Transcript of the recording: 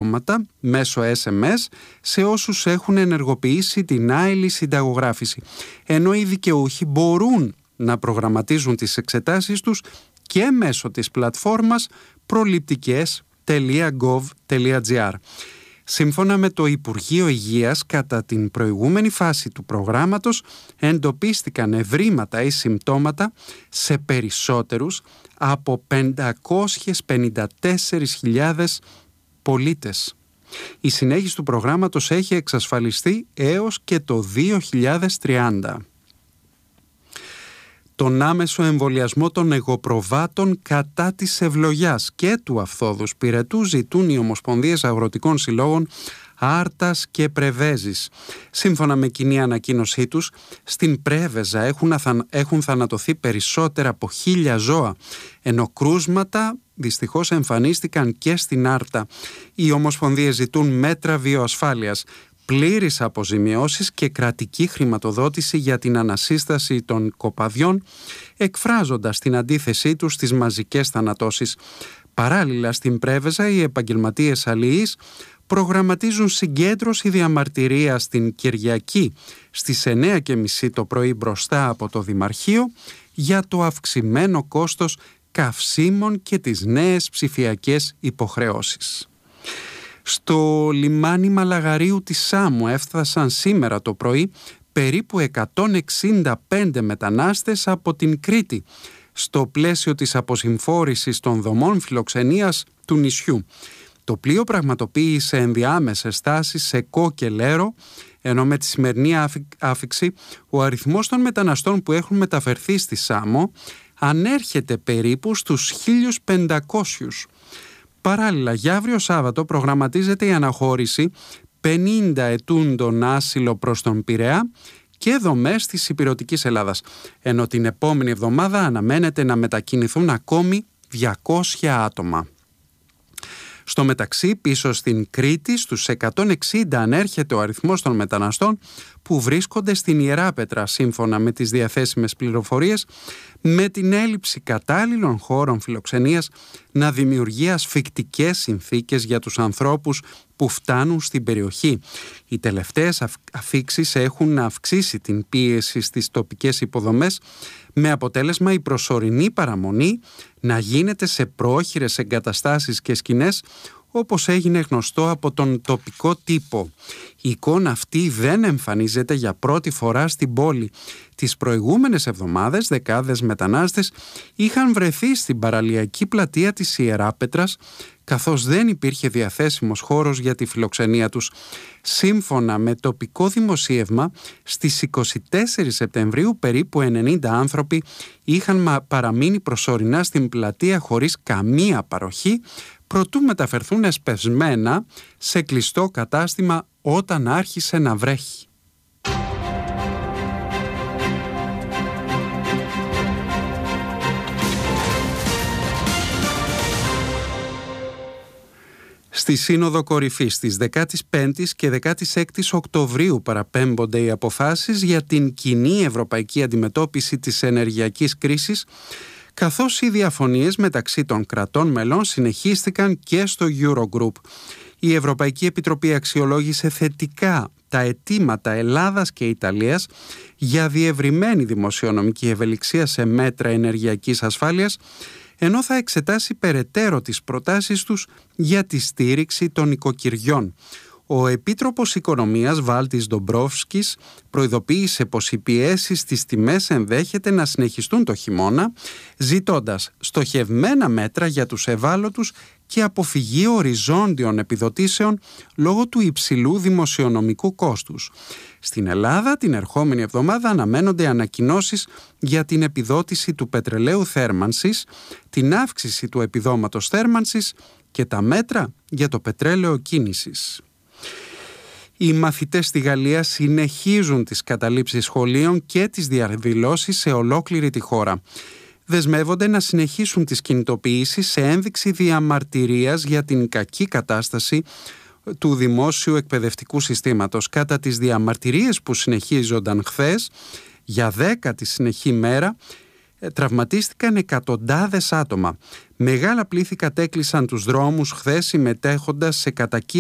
δικαιώματα μέσω SMS σε όσους έχουν ενεργοποιήσει την άειλη συνταγογράφηση, ενώ οι δικαιούχοι μπορούν να προγραμματίζουν τις εξετάσεις τους και μέσω της πλατφόρμας προληπτικές.gov.gr. Σύμφωνα με το Υπουργείο Υγείας, κατά την προηγούμενη φάση του προγράμματος εντοπίστηκαν ευρήματα ή συμπτώματα σε περισσότερους από 554.000 πολίτες. Η συνέχιση του προγράμματος έχει εξασφαλιστεί έως και το 2030. Τον άμεσο εμβολιασμό των εγωπροβάτων κατά της ευλογιάς και του αφθόδους πυρετού ζητούν οι Ομοσπονδίες Αγροτικών Συλλόγων Άρτας και Πρεβέζης. Σύμφωνα με κοινή ανακοίνωσή τους, στην Πρέβεζα έχουν θανατωθεί περισσότερα από 1.000 ζώα, ενώ κρούσματα δυστυχώς εμφανίστηκαν και στην Άρτα. Οι Ομοσπονδίες ζητούν μέτρα βιοασφάλειας, πλήρεις αποζημιώσεις και κρατική χρηματοδότηση για την ανασύσταση των κοπαδιών, εκφράζοντας την αντίθεσή τους στις μαζικές θανατώσεις. Παράλληλα, στην Πρέβεζα οι επαγγελματίες αλληλείς προγραμματίζουν συγκέντρωση διαμαρτυρίας την Κυριακή στις 9:30 το πρωί μπροστά από το Δημαρχείο για το αυξημένο κόστος καυσίμων και τις νέες ψηφιακές υποχρεώσεις. Στο λιμάνι Μαλαγαρίου της Σάμου έφτασαν σήμερα το πρωί περίπου 165 μετανάστες από την Κρήτη, στο πλαίσιο της αποσυμφόρησης των δομών φιλοξενίας του νησιού. Το πλοίο πραγματοποίησε ενδιάμεσες στάσεις σε Κο και Λέρο, ενώ με τη σημερινή άφιξη ο αριθμός των μεταναστών που έχουν μεταφερθεί στη Σάμο ανέρχεται περίπου στους 1.500. Παράλληλα, για αύριο Σάββατο προγραμματίζεται η αναχώρηση 50 ετούντων άσυλο προς τον Πειραιά και δομές της Ηπειρωτικής Ελλάδας, ενώ την επόμενη εβδομάδα αναμένεται να μετακινηθούν ακόμη 200 άτομα. Στο μεταξύ, πίσω στην Κρήτη, στους 160 ανέρχεται ο αριθμός των μεταναστών που βρίσκονται στην Ιεράπετρα, σύμφωνα με τις διαθέσιμες πληροφορίες, με την έλλειψη κατάλληλων χώρων φιλοξενίας να δημιουργεί ασφικτικές συνθήκες για τους ανθρώπους που φτάνουν στην περιοχή. Οι τελευταίες αφίξεις έχουν αυξήσει την πίεση στις τοπικές υποδομές, με αποτέλεσμα η προσωρινή παραμονή να γίνεται σε πρόχειρες εγκαταστάσεις και σκηνές, όπως έγινε γνωστό από τον τοπικό τύπο. Η εικόνα αυτή δεν εμφανίζεται για πρώτη φορά στην πόλη. Τις προηγούμενες εβδομάδες δεκάδες μετανάστες είχαν βρεθεί στην παραλιακή πλατεία της Ιεράπετρας, καθώς δεν υπήρχε διαθέσιμος χώρος για τη φιλοξενία τους. Σύμφωνα με τοπικό δημοσίευμα, στις 24 Σεπτεμβρίου περίπου 90 άνθρωποι είχαν παραμείνει προσωρινά στην πλατεία χωρίς καμία παροχή, προτού μεταφερθούν εσπευσμένα σε κλειστό κατάστημα όταν άρχισε να βρέχει. Στη Σύνοδο Κορυφής της 15ης και 16ης Οκτωβρίου παραπέμπονται οι αποφάσεις για την κοινή ευρωπαϊκή αντιμετώπιση της ενεργειακής κρίσης, καθώς οι διαφωνίες μεταξύ των κρατών μελών συνεχίστηκαν και στο Eurogroup. Η Ευρωπαϊκή Επιτροπή αξιολόγησε θετικά τα αιτήματα Ελλάδας και Ιταλίας για διευρυμένη δημοσιονομική ευελιξία σε μέτρα ενεργειακής ασφάλειας, ενώ θα εξετάσει περαιτέρω τις προτάσεις τους για τη στήριξη των οικοκυριών. Ο Επίτροπος Οικονομίας Βάλτις Ντομπρόφσκης προειδοποίησε πως οι πιέσεις στις τιμές ενδέχεται να συνεχιστούν το χειμώνα, ζητώντας στοχευμένα μέτρα για τους ευάλωτους και αποφυγή οριζόντιων επιδοτήσεων λόγω του υψηλού δημοσιονομικού κόστους. Στην Ελλάδα την ερχόμενη εβδομάδα αναμένονται ανακοινώσεις για την επιδότηση του πετρελαίου θέρμανσης, την αύξηση του επιδόματος θέρμανσης και τα μέτρα για το πετρέλαιο κίνησης. Οι μαθητές στη Γαλλία συνεχίζουν τις καταλήψεις σχολείων και τις διαδηλώσεις σε ολόκληρη τη χώρα. Δεσμεύονται να συνεχίσουν τις κινητοποιήσεις σε ένδειξη διαμαρτυρίας για την κακή κατάσταση του δημόσιου εκπαιδευτικού συστήματος. Κατά τις διαμαρτυρίες που συνεχίζονταν χθες, για 10η συνεχή μέρα, τραυματίστηκαν εκατοντάδες άτομα. Μεγάλα πλήθη κατέκλυσαν τους δρόμους χθες, συμμετέχοντας σε κατακήρυξη